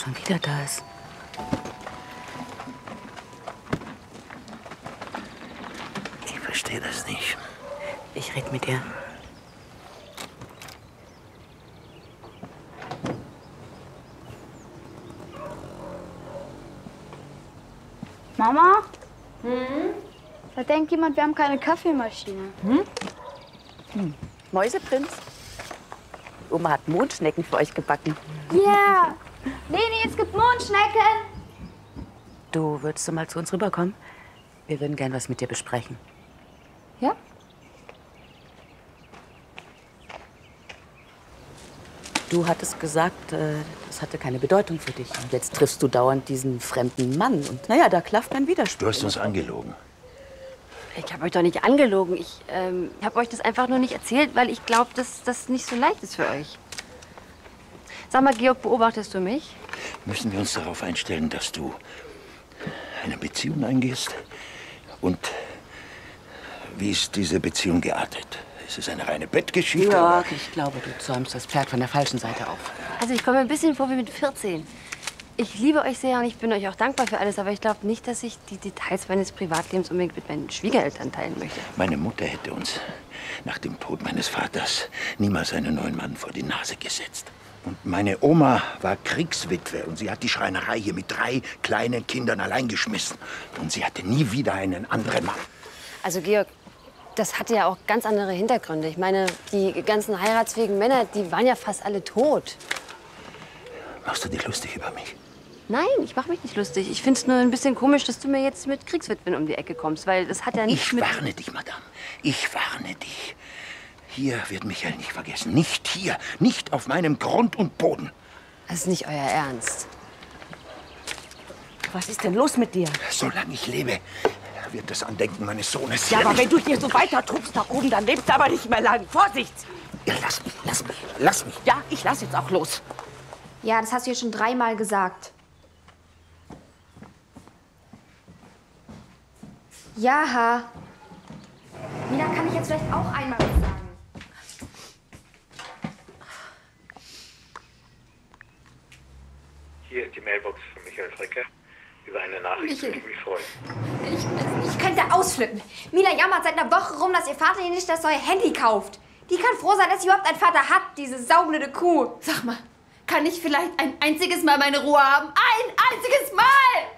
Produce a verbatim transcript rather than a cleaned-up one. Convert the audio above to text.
schon wieder da ist. Ich verstehe das nicht. Ich rede mit ihr. Mama? Hm? Da denkt jemand, wir haben keine Kaffeemaschine. Hm? Hm. Mäuseprinz? Oma hat Mondschnecken für euch gebacken. Ja! Yeah. Leni, es gibt Mondschnecken! Du, würdest du mal zu uns rüberkommen? Wir würden gern was mit dir besprechen. Ja? Du hattest gesagt, äh, das hatte keine Bedeutung für dich. Und jetzt triffst du dauernd diesen fremden Mann. Und naja, da klafft ein Widerspruch. Du hast uns angelogen. Ich habe euch doch nicht angelogen. Ich ähm, habe euch das einfach nur nicht erzählt, weil ich glaube, dass das nicht so leicht ist für euch. Sag mal, Georg, beobachtest du mich? Müssen wir uns darauf einstellen, dass du eine Beziehung eingehst? Und wie ist diese Beziehung geartet? Ist es eine reine Bettgeschichte? Ja, ich glaube, du zäumst das Pferd von der falschen Seite auf. Also ich komme mir ein bisschen vor wie mit vierzehn. Ich liebe euch sehr und ich bin euch auch dankbar für alles, aber ich glaube nicht, dass ich die Details meines Privatlebens unbedingt mit meinen Schwiegereltern teilen möchte. Meine Mutter hätte uns nach dem Tod meines Vaters niemals einen neuen Mann vor die Nase gesetzt. Und meine Oma war Kriegswitwe und sie hat die Schreinerei hier mit drei kleinen Kindern allein geschmissen. Und sie hatte nie wieder einen anderen Mann. Also Georg, das hatte ja auch ganz andere Hintergründe. Ich meine, die ganzen heiratsfähigen Männer, die waren ja fast alle tot. Machst du dich lustig über mich? Nein, ich mache mich nicht lustig. Ich finde es nur ein bisschen komisch, dass du mir jetzt mit Kriegswitwen um die Ecke kommst, weil das hat ja nichts mit... Ich warne dich, Madame. Ich warne dich. Hier wird Michael nicht vergessen. Nicht hier. Nicht auf meinem Grund und Boden. Das ist nicht euer Ernst. Was ist denn los mit dir? Solange ich lebe, wird das Andenken meines Sohnes... Ja, aber wenn du hier so weiter tobst da oben, dann lebst du aber nicht mehr lang. Vorsicht! Ja, lass mich, lass mich, lass mich. Ja, ich lass jetzt auch los. Ja, das hast du jetzt schon dreimal gesagt. Ja. Mina, kann ich jetzt vielleicht auch einmal was sagen? Hier ist die Mailbox von Michael Fricke. Über eine Nachricht würde ich mich freuen. Ich, ich könnte ausflippen. Mila jammert seit einer Woche rum, dass ihr Vater ihr nicht das neue Handy kauft. Die kann froh sein, dass sie überhaupt einen Vater hat, diese saublöde Kuh. Sag mal, kann ich vielleicht ein einziges Mal meine Ruhe haben? Ein einziges Mal!